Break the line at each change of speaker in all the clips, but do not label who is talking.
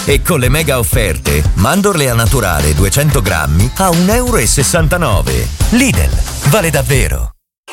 E con le mega offerte, mandorle a naturale 200 grammi a 1,69 euro. Lidl, vale davvero.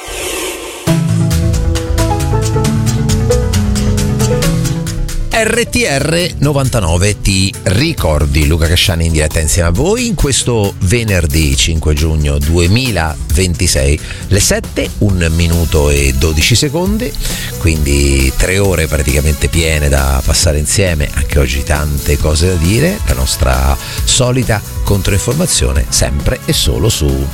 RTR 99 ti ricordi, Luca Casciani in diretta insieme a voi in questo venerdì 5 giugno 2026, le 7, 1 minuto e 12 secondi, quindi 3 ore praticamente piene da passare insieme, anche oggi tante cose da dire, la nostra solita controinformazione sempre e solo su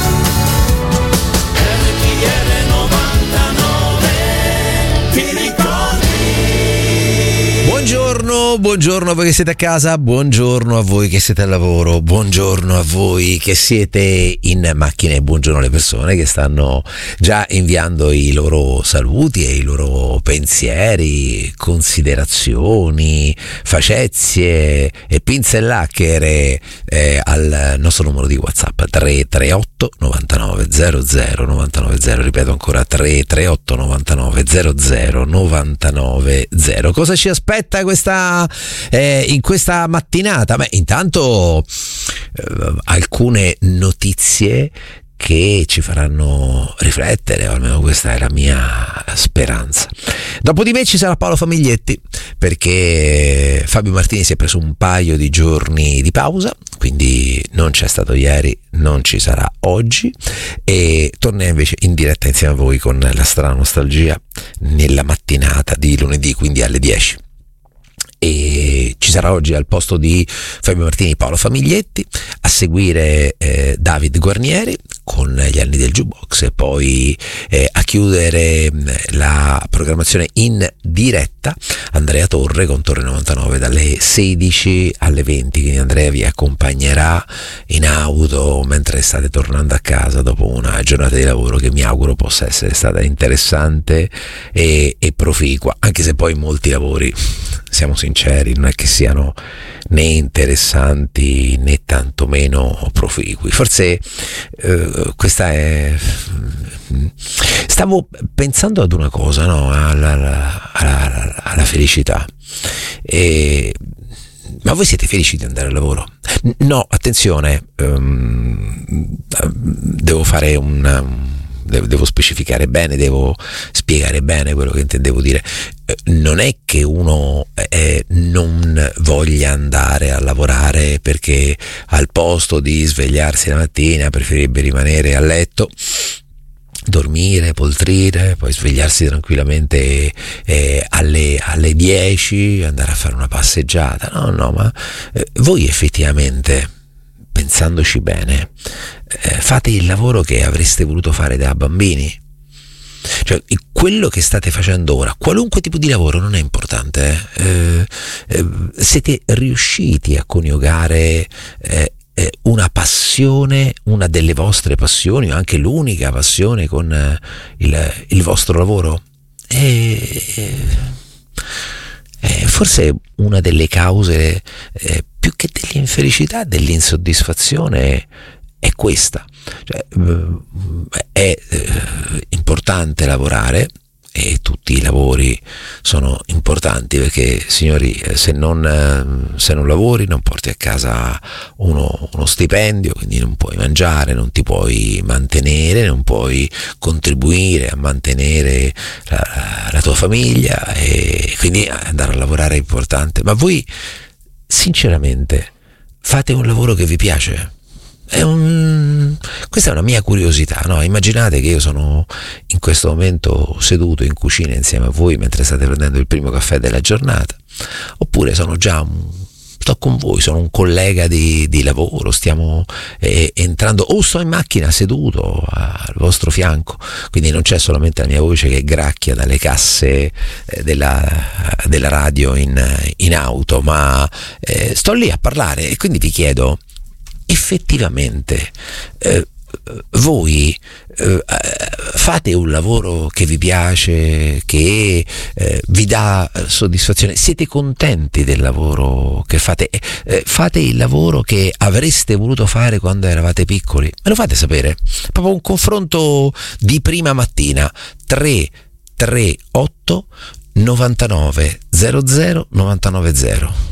Buongiorno a voi che siete a casa, buongiorno a voi che siete al lavoro, buongiorno a voi che siete in macchina e buongiorno alle persone che stanno già inviando i loro saluti e i loro pensieri, considerazioni, facezie e pinzellacchere al nostro numero di WhatsApp 338 99 00 990, ripeto ancora 338 99 00 990. Cosa ci aspetta in questa mattinata? Beh, intanto alcune notizie che ci faranno riflettere, o almeno questa è la mia speranza. Dopo di me ci sarà Paolo Famiglietti, perché Fabio Martini si è preso un paio di giorni di pausa, quindi non c'è stato ieri, non ci sarà oggi, e torna invece in diretta insieme a voi con la strana nostalgia nella mattinata di lunedì, quindi alle 10. E ci sarà oggi al posto di Fabio Martini Paolo Famiglietti, a seguire David Guarnieri con gli anni del jukebox, e poi a chiudere la programmazione in diretta Andrea Torre con Torre 99 dalle 16 alle 20, quindi Andrea vi accompagnerà in auto mentre state tornando a casa dopo una giornata di lavoro che mi auguro possa essere stata interessante e proficua, anche se poi molti lavori, siamo sinceri, non è che siano né interessanti né tantomeno proficui. Forse questa è... Stavo pensando ad una cosa, no? Alla felicità. Ma voi siete felici di andare al lavoro? No, attenzione, devo fare devo specificare bene, devo spiegare bene quello che intendevo dire. Non è che uno non voglia andare a lavorare perché al posto di svegliarsi la mattina preferirebbe rimanere a letto, dormire, poltrire, poi svegliarsi tranquillamente alle 10, andare a fare una passeggiata. No, ma voi effettivamente, pensandoci bene, fate il lavoro che avreste voluto fare da bambini? Cioè, quello che state facendo ora, qualunque tipo di lavoro, non è importante. Siete riusciti a coniugare una passione, una delle vostre passioni, o anche l'unica passione, con il vostro lavoro? Forse una delle cause più che dell'infelicità, dell'insoddisfazione è questa. Cioè, è importante lavorare, e tutti i lavori sono importanti, perché, signori, se non lavori non porti a casa uno stipendio, quindi non puoi mangiare, non ti puoi mantenere, non puoi contribuire a mantenere la tua famiglia, e quindi andare a lavorare è importante. Ma voi sinceramente fate un lavoro che vi piace? Questa è una mia curiosità, no? Immaginate che io sono in questo momento seduto in cucina insieme a voi mentre state prendendo il primo caffè della giornata, oppure sto con voi, sono un collega di lavoro, stiamo entrando, o sto in macchina seduto al vostro fianco, quindi non c'è solamente la mia voce che gracchia dalle casse della radio in auto, ma sto lì a parlare, e quindi vi chiedo, effettivamente voi fate un lavoro che vi piace, che vi dà soddisfazione? Siete contenti del lavoro che fate? Fate il lavoro che avreste voluto fare quando eravate piccoli? Me lo fate sapere, proprio un confronto di prima mattina. 338 99 00 990.